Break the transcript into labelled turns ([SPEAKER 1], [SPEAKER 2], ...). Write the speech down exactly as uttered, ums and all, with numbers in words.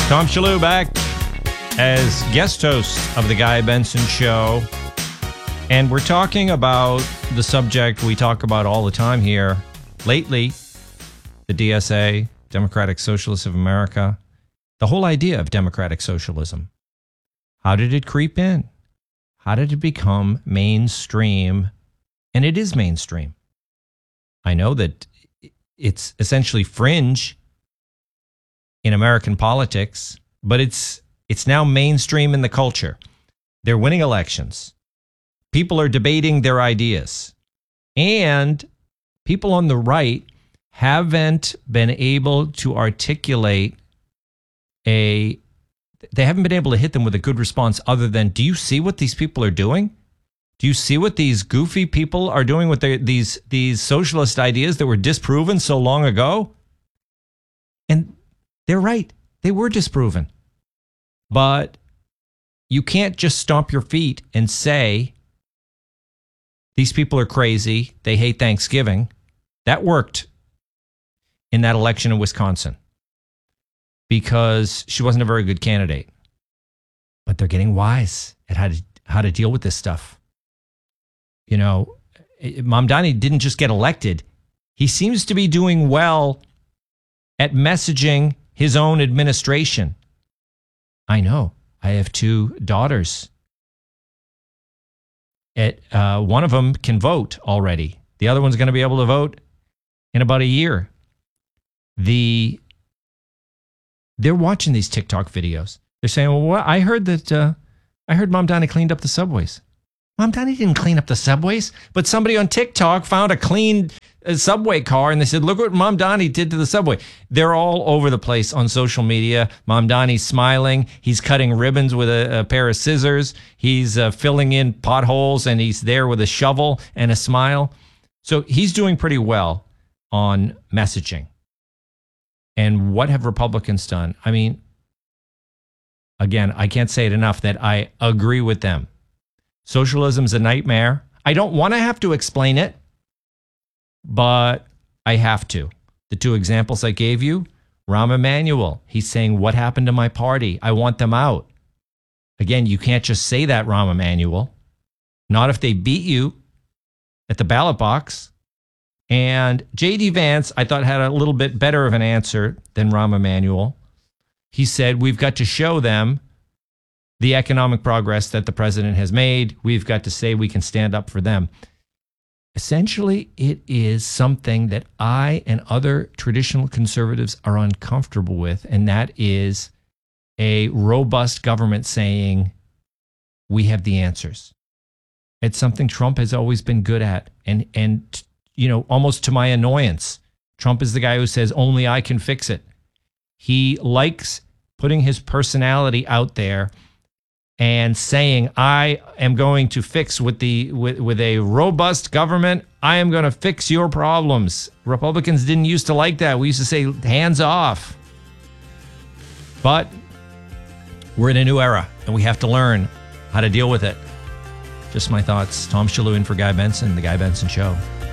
[SPEAKER 1] Tom Shalhoub back as guest host of the Guy Benson Show. And we're talking about the subject we talk about all the time here. Lately, the D S A, Democratic Socialists of America, the whole idea of democratic socialism. How did it creep in? How did it become mainstream? And it is mainstream. I know that it's essentially fringe in American politics, but it's it's now mainstream in the culture. They're winning elections. People are debating their ideas. And people on the right haven't been able to articulate a... They haven't been able to hit them with a good response other than, do you see what these people are doing? Do you see what these goofy people are doing with their, these, these socialist ideas that were disproven so long ago? And they're right. They were disproven. But you can't just stomp your feet and say, these people are crazy. They hate Thanksgiving. That worked in that election in Wisconsin because she wasn't a very good candidate. But they're getting wise at how to, how to deal with this stuff. You know, Mamdani didn't just get elected. He seems to be doing well at messaging his own administration. I know. I have two daughters. At, uh, one of them can vote already. The other one's going to be able to vote in about a year. The they're watching these TikTok videos. They're saying, "Well, what? I heard that. Uh, I heard Mamdani cleaned up the subways." Mamdani didn't clean up the subways, but somebody on TikTok found a clean uh, subway car and they said, look what Mamdani did to the subway. They're all over the place on social media. Mamdani's smiling. He's cutting ribbons with a, a pair of scissors. He's uh, filling in potholes and he's there with a shovel and a smile. So he's doing pretty well on messaging. And what have Republicans done? I mean, again, I can't say it enough that I agree with them. Socialism's a nightmare. I don't want to have to explain it, but I have to. The two examples I gave you, Rahm Emanuel, he's saying, what happened to my party? I want them out. Again, you can't just say that, Rahm Emanuel. Not if they beat you at the ballot box. And J D Vance, I thought, had a little bit better of an answer than Rahm Emanuel. He said, we've got to show them the economic progress that the president has made. We've got to say we can stand up for them. Essentially, it is something that I and other traditional conservatives are uncomfortable with, and that is a robust government saying, we have the answers. It's something Trump has always been good at, and, and you know, almost to my annoyance. Trump is the guy who says, only I can fix it. He likes putting his personality out there and saying, I am going to fix with the with, with a robust government, I am going to fix your problems. Republicans didn't used to like that. We used to say, hands off. But we're in a new era, and we have to learn how to deal with it. Just my thoughts. Tom Shalhoub in for Guy Benson, The Guy Benson Show.